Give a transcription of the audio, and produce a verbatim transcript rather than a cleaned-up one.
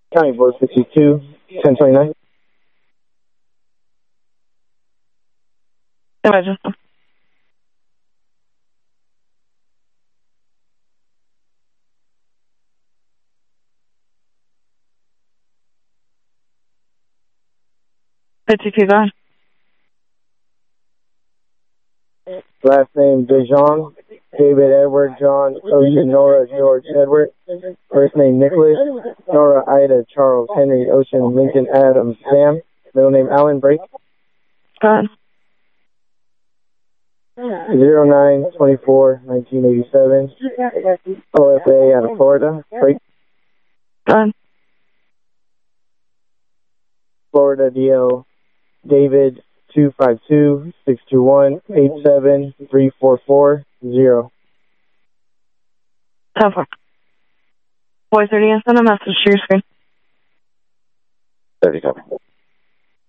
County Board fifty-two, ten twenty-nine. Imagine. fifty-two, go ahead. Last name Dejon, David Edward John Ocean Nora George Edward. First name Nicholas, Nora Ida Charles Henry Ocean Lincoln Adam Sam. Middle name Alan Brake. Go ahead. Zero nine twenty four nineteen eighty seven. O F A out of Florida. Brake. Go ahead. Florida D L David two five two six two one eight seven three four four zero. ten four. Boy thirty, and send a message to your screen. thirty copy.